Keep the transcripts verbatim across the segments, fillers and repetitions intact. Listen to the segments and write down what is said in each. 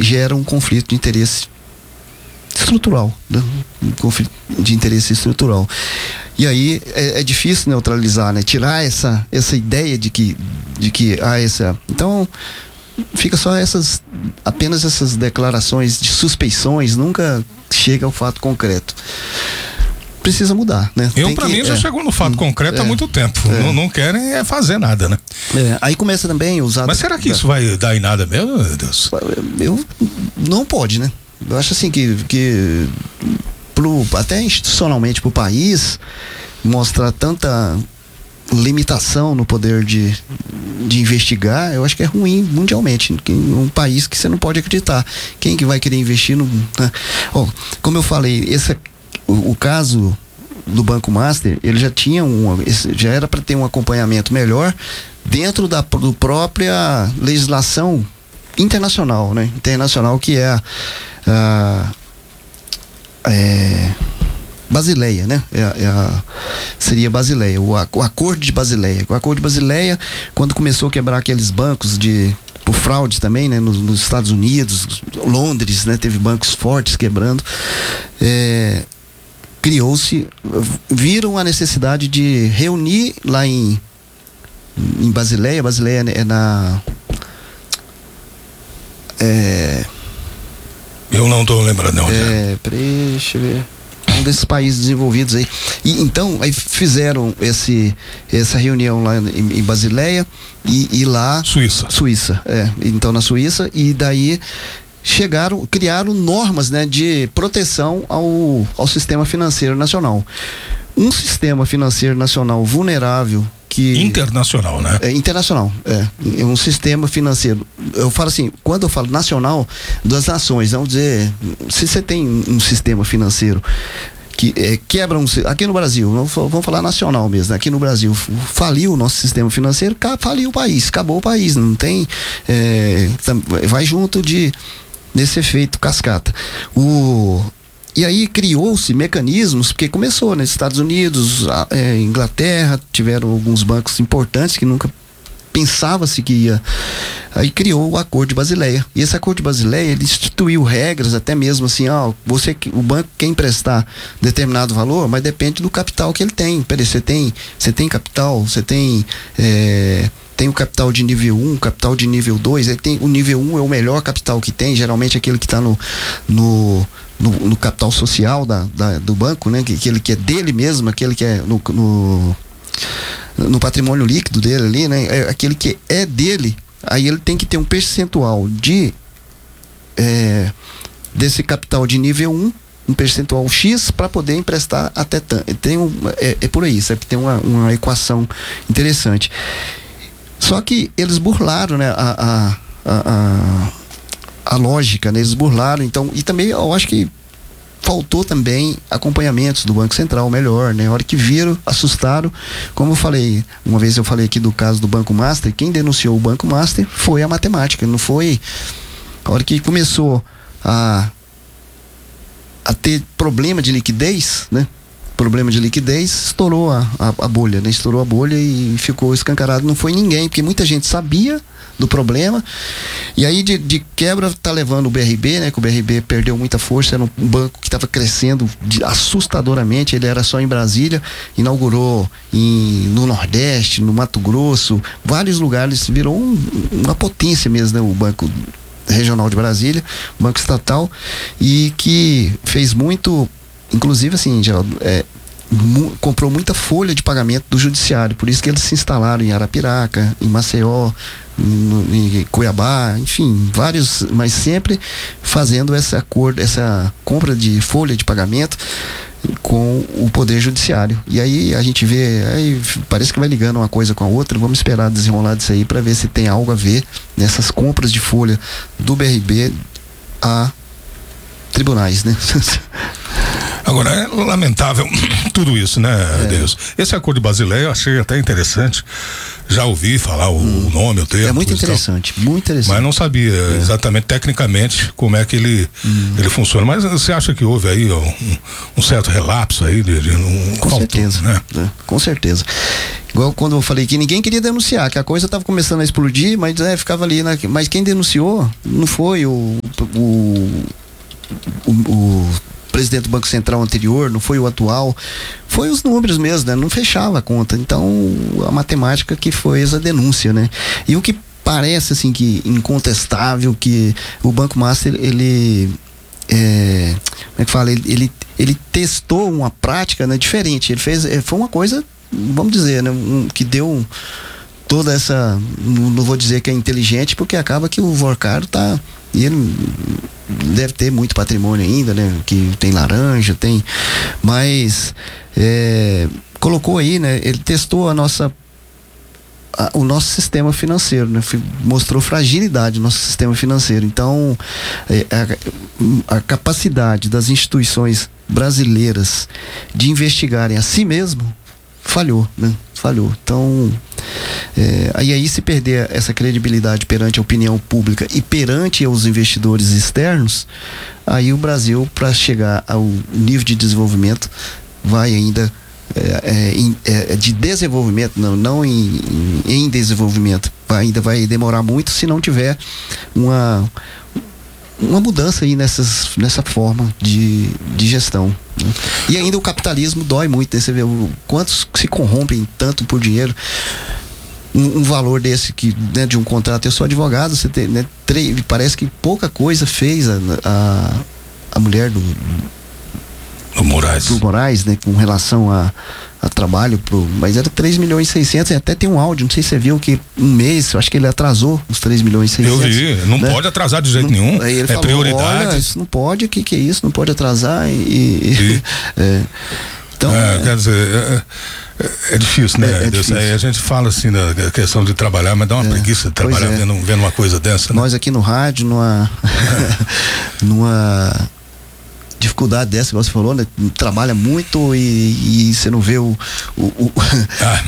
gera um conflito de interesse estrutural, né? Um conflito de interesse estrutural. E aí é, é difícil neutralizar, né? Tirar essa, essa ideia de que, de que há essa... Então, fica só essas, apenas essas declarações de suspeições, nunca chega ao fato concreto. Precisa mudar, né? Eu, para mim, já é, chegou no fato concreto é, há muito tempo. É. Não, não querem é fazer nada, né? É, aí começa também usar... Mas será que isso vai dar em nada mesmo, meu Deus? Eu, não pode, né? Eu acho assim que, que pro, até institucionalmente para o país, mostrar tanta limitação no poder de, de investigar, eu acho que é ruim mundialmente. Um país que você não pode acreditar. Quem que vai querer investir no... Né? Oh, como eu falei, esse, o, o caso do Banco Master, ele já tinha um... já era para ter um acompanhamento melhor dentro da do própria legislação internacional, né? Internacional, que é a, a é, Basileia, né? É, é a, seria Basileia, o, o Acordo de Basileia. O Acordo de Basileia, quando começou a quebrar aqueles bancos de por fraude também, né? Nos, nos Estados Unidos, Londres, né? Teve bancos fortes quebrando. É, criou-se, viram a necessidade de reunir lá em em Basileia. Basileia é na É, eu não estou lembrando não. É, peraí, deixa eu ver. Um desses países desenvolvidos aí. E então, aí fizeram esse, essa reunião lá em, em Basileia e, e lá. Suíça. Suíça, é. Então, na Suíça, e daí chegaram, criaram normas, né, de proteção ao, ao sistema financeiro nacional. Um sistema financeiro nacional vulnerável. Que internacional, né? É internacional, é, é um sistema financeiro. Eu falo assim, quando eu falo nacional, das nações, vamos dizer, se você tem um sistema financeiro que é, quebra um, aqui no Brasil, vamos falar nacional mesmo, aqui no Brasil faliu o nosso sistema financeiro, faliu o país, acabou o país, não tem, é, vai junto de nesse efeito cascata. O E aí criou-se mecanismos, porque começou, né? Estados Unidos, a, é, Inglaterra, tiveram alguns bancos importantes que nunca pensava-se que ia. Aí criou o Acordo de Basileia. E esse Acordo de Basileia, ele instituiu regras, até mesmo assim, ó, você, o banco quer emprestar determinado valor, mas depende do capital que ele tem. Peraí, você tem, você tem capital, você tem... É, tem o capital de nível um, capital de nível dois, aí tem, o nível um é o melhor capital que tem, geralmente aquele que está no, no, no, no capital social da, da, do banco, né? Que, aquele que é dele mesmo, aquele que é no, no, no patrimônio líquido dele ali, né? É aquele que é dele, aí ele tem que ter um percentual de é, desse capital de nível um, um percentual X para poder emprestar até tanto. Tem um, é, é por aí, sabe? Tem uma, uma equação interessante. Só que eles burlaram, né, a, a, a, a lógica, né, eles burlaram, então, e também eu acho que faltou também acompanhamentos do Banco Central melhor, né, a hora que viram, assustaram, como eu falei, uma vez eu falei aqui do caso do Banco Master, quem denunciou o Banco Master foi a matemática, não foi, a hora que começou a, a ter problema de liquidez, né, problema de liquidez, estourou a, a, a bolha, né? Estourou a bolha e ficou escancarado. Não foi ninguém, porque muita gente sabia do problema. E aí de, de quebra tá levando o B R B, né? Que o B R B perdeu muita força, era um banco que estava crescendo de, assustadoramente. Ele era só em Brasília, inaugurou em, no Nordeste, no Mato Grosso, vários lugares, virou um, uma potência mesmo, né? O Banco Regional de Brasília, banco estatal, e que fez muito. Inclusive, assim, Geraldo, é, mu- comprou muita folha de pagamento do judiciário, por isso que eles se instalaram em Arapiraca, em Maceió, em, em Cuiabá, enfim, vários, mas sempre fazendo essa acordo, essa compra de folha de pagamento com o Poder Judiciário. E aí a gente vê, aí parece que vai ligando uma coisa com a outra, vamos esperar desenrolar disso aí para ver se tem algo a ver nessas compras de folha do B R B a tribunais, né? Agora, é lamentável tudo isso, né, é. Deus? Esse Acordo de Basileia eu achei até interessante. Já ouvi falar o hum. nome, o termo. É muito interessante, muito interessante. Mas não sabia é. exatamente, tecnicamente, como é que ele, hum. ele funciona. Mas você acha que houve aí um, um certo relapso aí? De, de um, com faltou, certeza, né? É, com certeza. Igual quando eu falei que ninguém queria denunciar, que a coisa estava começando a explodir, mas é, ficava ali, na, mas quem denunciou não foi o, o, o, o presidente do Banco Central anterior, não foi o atual, foi os números mesmo, né? Não fechava a conta. Então, a matemática que foi essa denúncia, né? E o que parece, assim, que incontestável, que o Banco Master, ele... É, como é que fala? Ele, ele, ele testou uma prática, né, diferente. Ele fez... Foi uma coisa, vamos dizer, né? Um, que deu toda essa... Não, não vou dizer que é inteligente, porque acaba que o Vorcaro tá... E ele deve ter muito patrimônio ainda, né? Que tem laranja, tem... Mas é, colocou aí, né? Ele testou a nossa... A, o nosso sistema financeiro, né? Mostrou fragilidade do nosso sistema financeiro. Então, é, a, a capacidade das instituições brasileiras de investigarem a si mesmo falhou, né? Falhou. Então, é, aí, aí se perder essa credibilidade perante a opinião pública e perante os investidores externos, aí o Brasil, para chegar ao nível de desenvolvimento, vai ainda é, é, é, de desenvolvimento, não, não em, em, em desenvolvimento, vai, ainda vai demorar muito se não tiver uma uma mudança aí nessas, nessa forma de, de gestão, né? E ainda o capitalismo dói muito, né? Você vê o, quantos se corrompem tanto por dinheiro. Um, um valor desse que, né, de um contrato, eu sou advogado, você tem, né, tre- parece que pouca coisa fez a, a, a mulher do do Moraes, do Moraes, né, com relação a, a trabalho pro, mas era três milhões e seiscentos, até tem um áudio, não sei se você viu que um mês, eu acho que ele atrasou os três milhões e seiscentos. Eu vi, não, né? Pode atrasar de jeito não, nenhum, aí ele é falou, prioridade. Olha, isso não pode, o que que é isso? Não pode atrasar e... e é, então... É, é, quer dizer... É, É difícil, né? É, é difícil. Aí a gente fala assim da questão de trabalhar, mas dá uma é, preguiça de trabalhar é. vendo, vendo uma coisa dessa, né? Nós aqui no rádio, numa numa dificuldade dessa, igual você falou, né? Trabalha muito e, e você não vê o... o, o... Ah,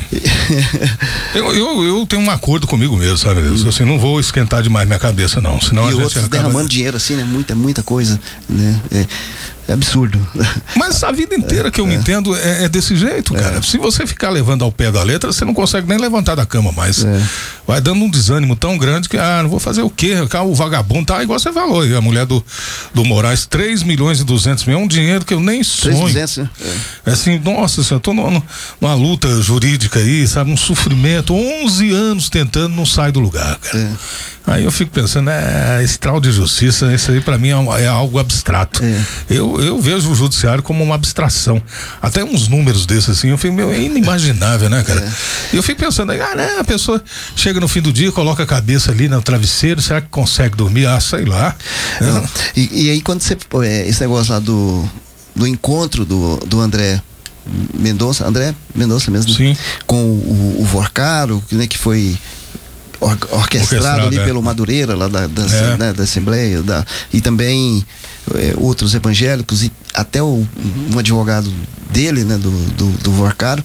eu, eu, eu tenho um acordo comigo mesmo, sabe? Eu, assim, não vou esquentar demais minha cabeça, não. Senão e a gente outros acaba... derramando dinheiro assim, né? Muita, muita coisa, né? É, é absurdo. Mas a vida inteira que eu é, me é. entendo é, é desse jeito, cara. É. Se você ficar levando ao pé da letra, você não consegue nem levantar da cama mais. É. Vai dando um desânimo tão grande que, ah, não vou fazer o quê? O vagabundo tá igual você falou. E a mulher do, do Moraes, três milhões e duzentos mil, é um dinheiro que eu nem sonho. três milhões e duzentos, né? É. Assim, nossa senhora, eu tô no, no, numa luta jurídica aí, sabe? Um sofrimento, onze anos tentando, não sai do lugar, cara. É. Aí eu fico pensando, é, esse tal de justiça, isso aí pra mim é, é algo abstrato. É. Eu, eu vejo o judiciário como uma abstração. Até uns números desses assim, eu fico, meu, é inimaginável, né, cara? É. E eu fico pensando, ah, né, a pessoa chega no fim do dia, coloca a cabeça ali no travesseiro, será que consegue dormir? Ah, sei lá. É. E, e aí quando você, é, esse negócio lá do, do encontro do, do André Mendonça, André Mendonça mesmo, sim, né? Com o, o Vorcaro, né, que foi or, orquestrado, orquestrado ali é. pelo Madureira, lá da, da, é. né, da Assembleia, da, e também é, outros evangélicos, e até o, um advogado dele, né, do, do, do Vorcaro,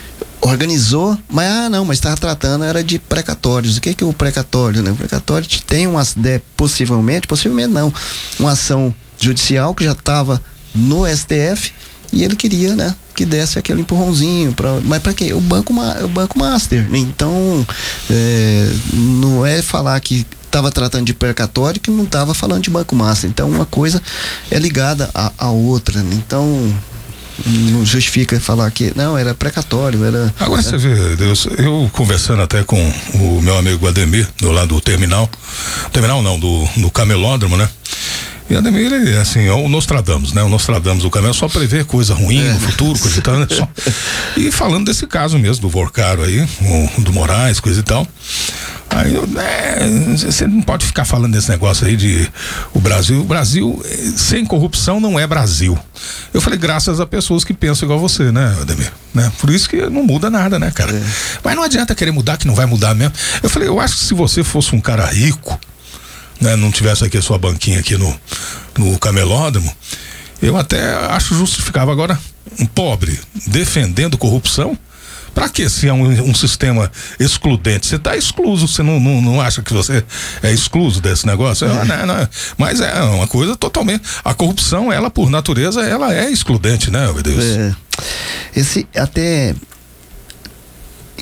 organizou, mas ah não, mas estava tratando era de precatórios. O que que é o precatório, né? O precatório tem uma, né, possivelmente, possivelmente não, uma ação judicial que já estava no S T F e ele queria, né, que desse aquele empurrãozinho pra, mas para quê? O banco, o banco master, né? Então é, não é falar que estava tratando de precatório que não estava falando de banco master. Então uma coisa é ligada à, à outra, né? Então não justifica falar que não, era precatório, era... Agora você vê, Deus, eu conversando até com o meu amigo Ademir, do lado do terminal, terminal não, do, do camelódromo, né? E Ademir, ele, assim, é o Nostradamus, né? O Nostradamus do caminhão só prevê coisa ruim é. no futuro, coisa e tal, né? Só... E falando desse caso mesmo, do Vorcaro aí, o, do Moraes, coisa e tal. Aí, é, você não pode ficar falando desse negócio aí de o Brasil, o Brasil sem corrupção não é Brasil. Eu falei, graças a pessoas que pensam igual você, né, Ademir? Né? Por isso que não muda nada, né, cara? É. Mas não adianta querer mudar, que não vai mudar mesmo. Eu falei, eu acho que se você fosse um cara rico, né, não tivesse aqui a sua banquinha aqui no, no camelódromo, eu até acho justificável. Agora, um pobre defendendo corrupção, pra que se é um, um sistema excludente? Você tá excluso, você não, não, não acha que você é excluso desse negócio? É. Não, não, mas é uma coisa totalmente, a corrupção, ela por natureza, ela é excludente, né, meu Deus? É, esse até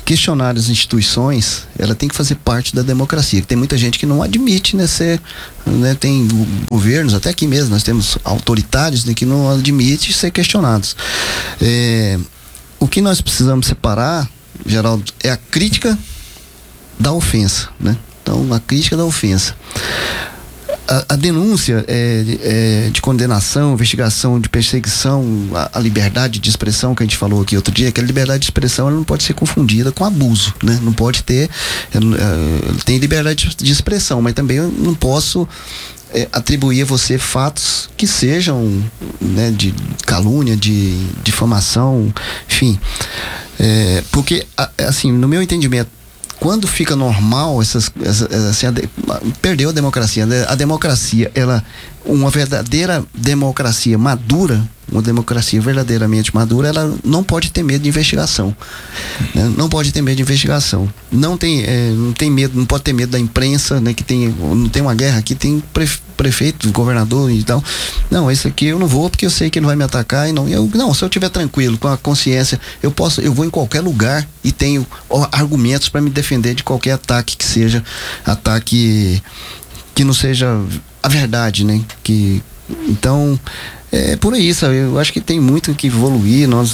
questionar as instituições, ela tem que fazer parte da democracia. Tem muita gente que não admite, né, ser, né, tem governos, até aqui mesmo, nós temos autoritários, né, que não admitem ser questionados. É, o que nós precisamos separar, Geraldo, é a crítica da ofensa, né? Então, a crítica da ofensa. A, a denúncia é, é, de condenação, investigação, de perseguição, a, a liberdade de expressão que a gente falou aqui outro dia, aquela liberdade de expressão ela não pode ser confundida com abuso, né? Não pode ter, é, é, tem liberdade de expressão, mas também eu não posso é, atribuir a você fatos que sejam, né, de calúnia, de difamação, enfim, é, porque assim, no meu entendimento, quando fica normal essas, essas assim, a de, perdeu a democracia. A democracia, ela, uma verdadeira democracia madura, uma democracia verdadeiramente madura, ela não pode ter medo de investigação, né? Não pode ter medo de investigação. Não tem, é, não tem medo, não pode ter medo da imprensa, né? Que tem, não tem uma guerra aqui, tem prefe, prefeito, governador e tal. Não, esse aqui eu não vou porque eu sei que ele vai me atacar e não. Eu, não, se eu estiver tranquilo, com a consciência, eu posso, eu vou em qualquer lugar e tenho ó, argumentos para me defender de qualquer ataque que seja, ataque que não seja a verdade, né? Que, então, é por aí, sabe? Eu acho que tem muito que evoluir. Nós,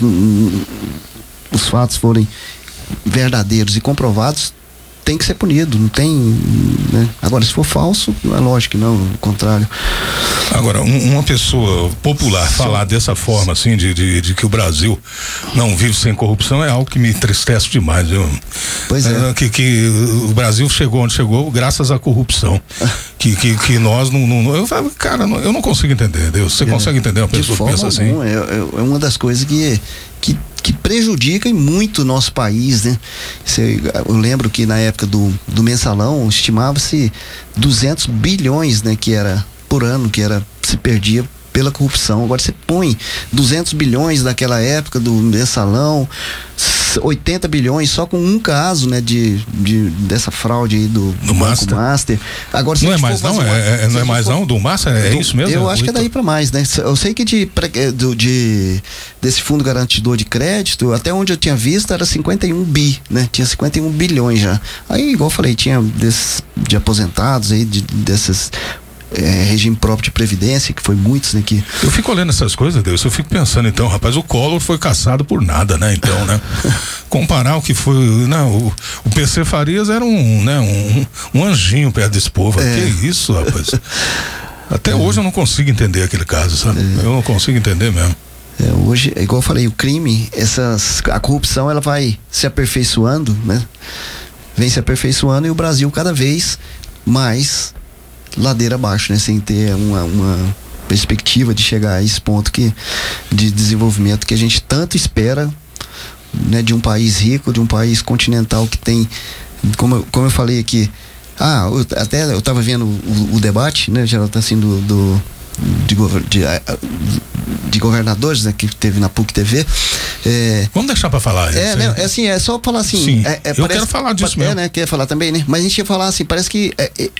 os fatos forem verdadeiros e comprovados, tem que ser punido, não tem, né? Agora, se for falso, é lógico que não, o contrário. Agora, um, uma pessoa popular Só, falar dessa forma, assim, de, de, de que o Brasil não vive sem corrupção é algo que me entristece demais, viu? Pois é. é que, que o Brasil chegou onde chegou graças à corrupção. que, que, que nós não, não. Eu falo, cara, eu não consigo entender, Deus. Você é, consegue entender uma pessoa que pensa assim? É, é uma das coisas que. que que prejudica muito o nosso país, né? Eu lembro que na época do, do mensalão estimava-se duzentos bilhões, né, que era por ano, que era se perdia pela corrupção. Agora você põe duzentos bilhões daquela época do mensalão, oitenta bilhões só com um caso, né, de, de dessa fraude aí do, do Master. Master. Agora, se não é mais não, uma, é, não é mais for, não do Master, é do, isso mesmo? Eu acho que é daí para mais, né? Eu sei que de, do, de desse fundo garantidor de crédito, até onde eu tinha visto era cinquenta e um bi, né? Tinha cinquenta e um bilhões já. Aí, igual eu falei, tinha desses, de aposentados aí, de, dessas É, regime próprio de previdência, que foi muitos, né, que... Eu fico olhando essas coisas, Deus, eu fico pensando, então, rapaz, o Collor foi caçado por nada, né, então, né, comparar o que foi, não, o, o P C Farias era um, né, um, um anjinho perto desse povo, é. Que isso, rapaz, até é. Hoje eu não consigo entender aquele caso, sabe, é. Eu não consigo entender mesmo. É, hoje, igual eu falei, o crime, essas, a corrupção, ela vai se aperfeiçoando, né, vem se aperfeiçoando e o Brasil cada vez mais ladeira abaixo, né? Sem ter uma, uma perspectiva de chegar a esse ponto que, de desenvolvimento que a gente tanto espera, né? De um país rico, de um país continental que tem, como, eu, como eu falei aqui, ah, eu, até eu estava vendo o, o debate, né? Já tá assim do, do de, de, de governadores, né, que teve na P U C T V. É, vamos deixar para falar. É, né, é assim, é só falar assim. Sim, é, é, eu parece, quero falar disso é, mesmo. Né, quer falar também, né? Mas a gente ia falar assim, parece que é,